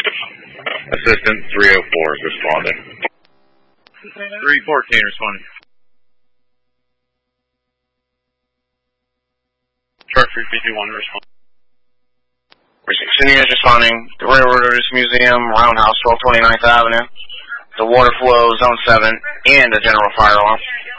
Assistant 304 is responding. 314 responding. Truck 351 responding. City is responding. The Railroaders Museum, Roundhouse, 1229th Avenue. The water flow, Zone 7, and a general fire alarm.